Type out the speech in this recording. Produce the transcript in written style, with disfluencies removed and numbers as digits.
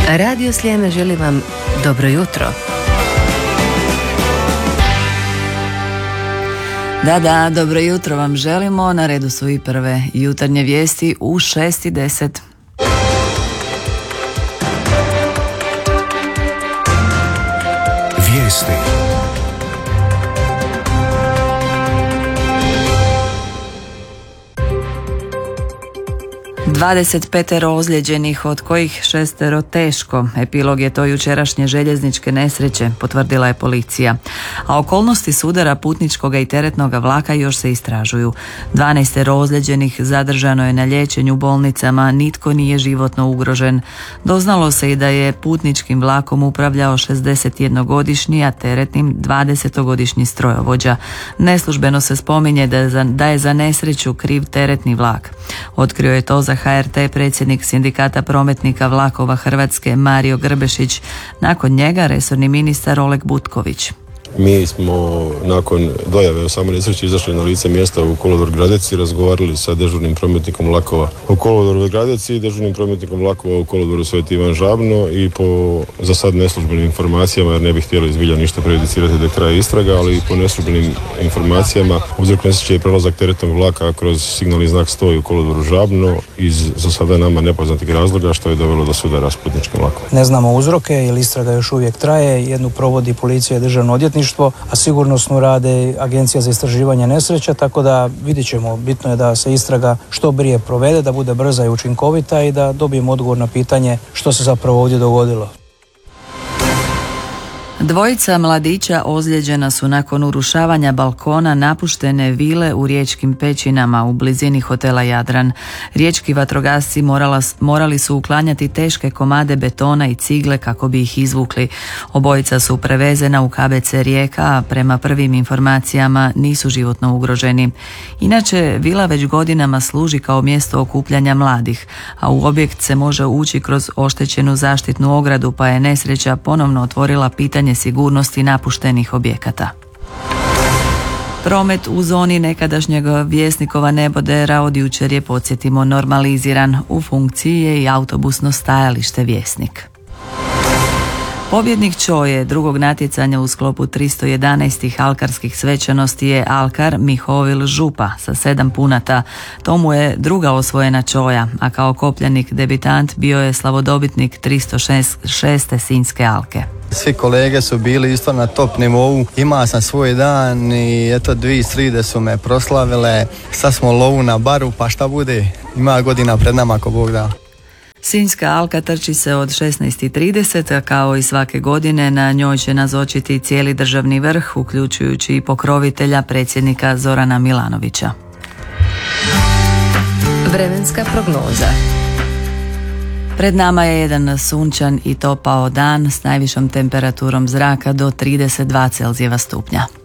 Radio Sljeme želi vam dobro jutro. Da, dobro jutro vam želimo. Na redu su i prve jutarnje vijesti u 6:10. Vijesti. 25 ozlijeđenih, od kojih 6 teško. Epilog je to jučerašnje željezničke nesreće, potvrdila je policija. A okolnosti sudara putničkog i teretnog vlaka još se istražuju. 12 ozlijeđenih zadržano je na liječenju u bolnicama, nitko nije životno ugrožen. Doznalo se i da je putničkim vlakom upravljao 61-godišnji, a teretnim 20-godišnji strojovođa. Neslužbeno se spominje da je za nesreću kriv teretni vlak. Otkrio je to za HRT predsjednik Sindikata prometnika vlakova Hrvatske Mario Grbešić. Nakon njega resorni ministar Oleg Butković. Mi smo nakon dojave o samoj nesreći izašli na lice mjesta u kolodvor Gradec i razgovarali sa dežurnim prometnikom vlakova u kolodvoru Gradec i dežurnim prometnikom vlakova u kolodvoru Sveti Ivan Žabno i po za sad neslužbenim informacijama, jer ne bih htjeli zbilja ništa prejudicirati do kraja istraga, ali po neslužbenim informacijama uzrok nesreće je prelazak teretnog vlaka kroz signalni znak 100 u kolodvoru Žabno iz za sada nama nepoznatih razloga, što je dovelo do sudara s putničkim vlakom. Ne znamo uzroke jer istraga još uvijek traje, jednu provodi policija i državno odvjetništvo, a sigurnosno rade Agencija za istraživanje nesreća, tako da vidjet ćemo. Bitno je da se istraga što prije provede, da bude brza i učinkovita i da dobijemo odgovor na pitanje što se zapravo ovdje dogodilo. Dvojica mladića ozlijeđena su nakon urušavanja balkona napuštene vile u riječkim Pećinama u blizini hotela Jadran. Riječki vatrogasci morali su uklanjati teške komade betona i cigle kako bi ih izvukli. Obojica su prevezena u KBC Rijeka, a prema prvim informacijama nisu životno ugroženi. Inače, vila već godinama služi kao mjesto okupljanja mladih, a u objekt se može ući kroz oštećenu zaštitnu ogradu, pa je nesreća ponovno otvorila pitanje sigurnosti napuštenih objekata. Promet u zoni nekadašnjeg Vjesnikova nebodera od jučer je, podsjetimo, normaliziran. U funkciji je i autobusno stajalište Vjesnik. Pobjednik Čoje drugog natjecanja u sklopu 311. alkarskih svečanosti je alkar Mihovil Župa sa 7 punata. To mu je druga osvojena Čoja, a kao kopljanik debitant bio je slavodobitnik 306. Sinjske alke. Svi kolege su bili isto na top nivou, imao sam svoj dan i eto 2 sride su me proslavile, sad smo lovu na baru, pa šta bude, ima godina pred nama ako Bog da. Sinjska alka trči se od 16:30, kao i svake godine na njoj će nazočiti cijeli državni vrh, uključujući i pokrovitelja predsjednika Zorana Milanovića. Vremenska prognoza. Pred nama je jedan sunčan i topao dan s najvišom temperaturom zraka do 32 Celzijeva stupnja.